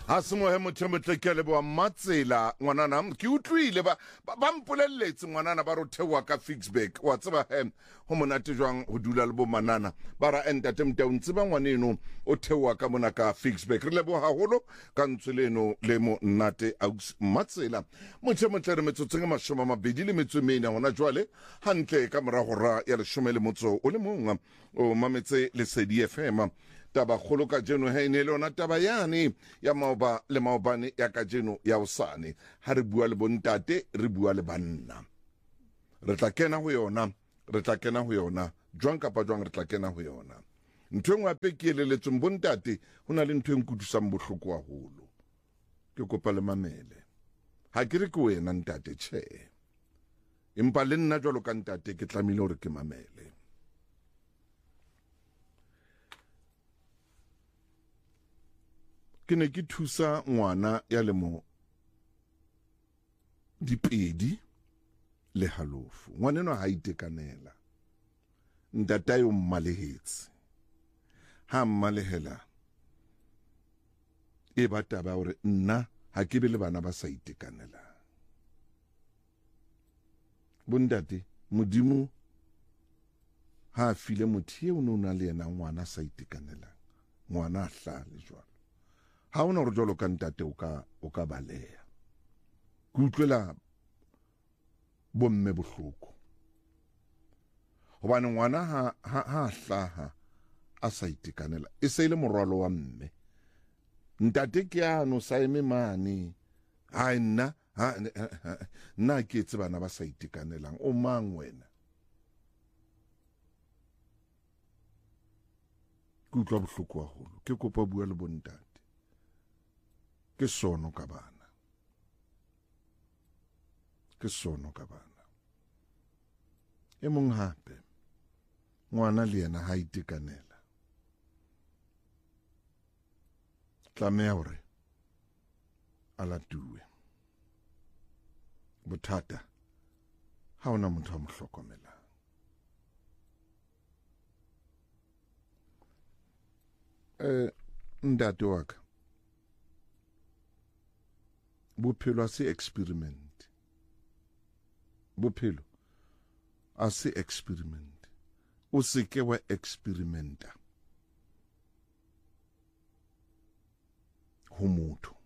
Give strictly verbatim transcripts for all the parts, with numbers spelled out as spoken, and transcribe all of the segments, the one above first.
ha se mo he motho motlekele bo matsela ngwanana ke utlwile ba ba mpolelletse ngwanana ba ro thewa ka Fixback wa tseba he ho monate jwang ho dula le bo manana ba ra entate mtaung tseba ngwaneno o thewa ka mona ka Fixback re lebo haholo ka ntsweleno le mo nnate Aux Matsela motho motlere metsotso e mashome mabedi le metso e mene hona jwale hantle ka mora hora ya leshome le motso o le mong o mametse le Lesedi F M taba kholo ka jeno he ne lona taba yane ya maoba le maobane ya ka jeno ya usane ha re bua le bontate re bua le banna re tla kena ho yona re tla kena ho yona jwang kapa jwang re tla kena ho yona ntwe ngwa pe ke eleletsong bontate hona le ntwe nkudusang bohloko haholo ke kopa le mamele ha ke re ke wena ntate tjhe empa le nna jwalo ka ntate ke tlamile hore ke mamele ke ne ke thusa ngwana ya lemo dipedi le halofu ngwaneno ha itekanela ntata yo mmalehetse ha mmalehela e ba taba hore nna ha ke be le bana ba sa itekanela bondate modimo ha file motho eo no na le yena ngwana sa itekanela ngwana a hlale jwalo ha ona re jolo ka ntate o ka o ka baleya ke utlwela bomme bohloko hobane ngwana ha ha ha hlaha a sa itekanela e se ile morwalo wa mme ntate ke ya no sa eme mane ha nna ha nna ke tse bana ba sa itekanelang o mang wena ke utlwa bohloko haholo ke kopa bua le bontate ke sono ka bana ke sono ka bana e mong hape ngwana le yena ha itekanela tlamea hore ala tuwe bothata ha ona motho a mo hlokomelang eh ntate wa ka bophelo a se experiment bophelo a se experiment o se ke wa experimenta ho motho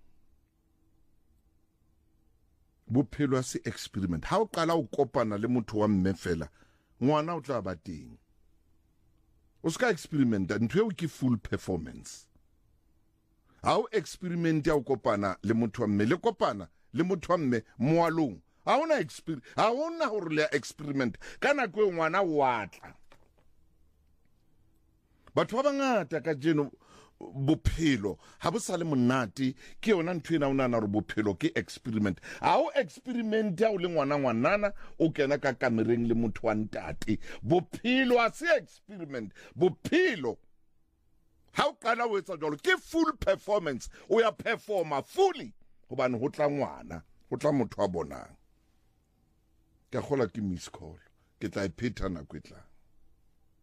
bophelo a se experiment ha o qala o kopana le motho wa mme fela ngwana o tla ba teng o ska experimenta ntwe o ke full performance ha o experiment ya o kopana le motho wa mme le kopana le motho wa mme moalong ha ona experiment ha ona hore le experiment kana kwe ngwana watla batho ba bangata ka jeno bophelo ha bo sa le monate ke yona ntwe na ona na re bophelo ke experiment ha o experiment ya o le ngwana ngwanana o kena ka kamereng le motho wa ntate bophelo a se experiment bophelo ha o qala o etsa jalo ke full performance o ya performa fully hobane ho tla ngwana ho tla motho a bonang ke gola ke miss call ke tla ipheta na kwetla